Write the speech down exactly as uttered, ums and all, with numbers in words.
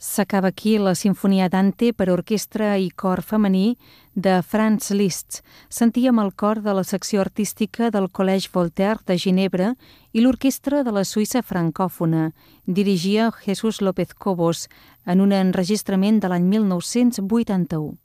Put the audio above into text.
S'acaba aquí la Sinfonia Dante per a orquestra i cor femení de Franz Liszt. Sentíem el cor de la secció artística del Collège Voltaire de Ginebra i l'orquestra de la Suïssa francòfona. Dirigia Jesús López Cobos en un enregistrament de l'any mil nou-cents vuitanta-u.